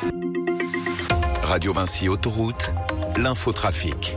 Radio Vinci Autoroute, l'infotrafic.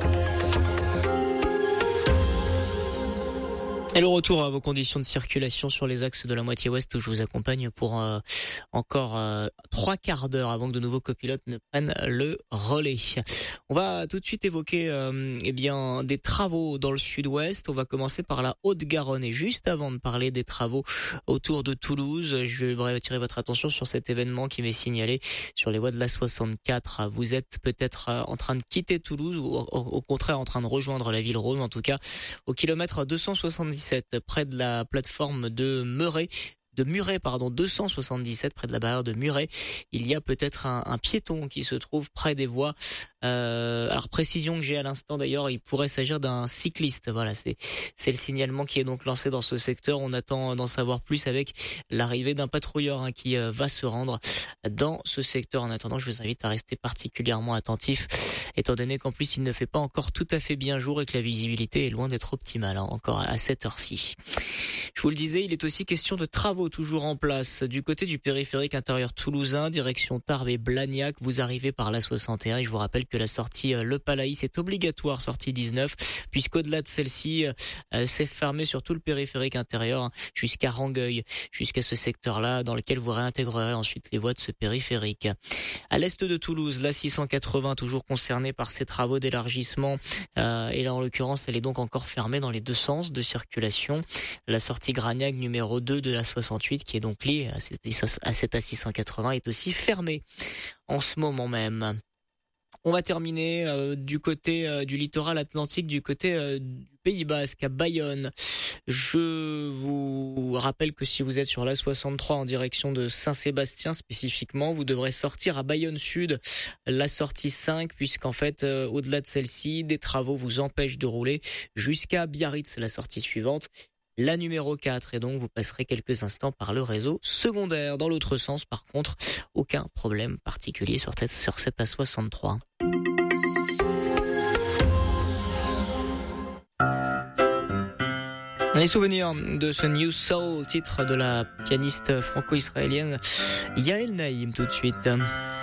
Et le retour à vos conditions de circulation sur les axes de la moitié ouest où je vous accompagne pour encore 3 quarts d'heure avant que de nouveaux copilotes ne prennent le relais. On va tout de suite évoquer des travaux dans le sud-ouest. On va commencer par la Haute-Garonne et juste avant de parler des travaux autour de Toulouse, je voudrais attirer votre attention sur cet événement qui m'est signalé sur les voies de la 64. Vous êtes peut-être en train de quitter Toulouse ou au contraire en train de rejoindre la ville Rhône, en tout cas au kilomètre 277 près de la plateforme de Muret, 277 près de la barrière de Muret. Il y a peut-être un piéton qui se trouve près des voies. Alors précision que j'ai à l'instant d'ailleurs, il pourrait s'agir d'un cycliste. Voilà, c'est le signalement qui est donc lancé dans ce secteur. On attend d'en savoir plus avec l'arrivée d'un patrouilleur qui va se rendre dans ce secteur. En attendant, je vous invite à rester particulièrement attentif, étant donné qu'en plus il ne fait pas encore tout à fait bien jour et que la visibilité est loin d'être optimale encore à cette heure-ci. Je vous le disais, il est aussi question de travaux toujours en place du côté du périphérique intérieur toulousain, direction Tarbes et Blagnac. Vous arrivez par la 61 et je vous rappelle que la sortie Le Palaïs est obligatoire, sortie 19, puisqu'au-delà de celle-ci, c'est fermé sur tout le périphérique intérieur jusqu'à Rangueil, jusqu'à ce secteur-là dans lequel vous réintégrerez ensuite les voies de ce périphérique. À l'est de Toulouse, la 680 toujours concernée par ces travaux d'élargissement et là en l'occurrence elle est donc encore fermée dans les deux sens de circulation. La sortie Gragnac numéro 2 de la 68 qui est donc liée à cette A680 est aussi fermée en ce moment même. On va terminer du côté du littoral atlantique, du côté du Pays Basque, à Bayonne. Je vous rappelle que si vous êtes sur la 63 en direction de Saint-Sébastien spécifiquement, vous devrez sortir à Bayonne Sud, la sortie 5, puisqu'en fait, au-delà de celle-ci, des travaux vous empêchent de rouler jusqu'à Biarritz, la sortie suivante. La numéro 4, et donc vous passerez quelques instants par le réseau secondaire. Dans l'autre sens, par contre, aucun problème particulier sur cette A63. Les souvenirs de ce New Soul, titre de la pianiste franco-israélienne Yael Naïm tout de suite.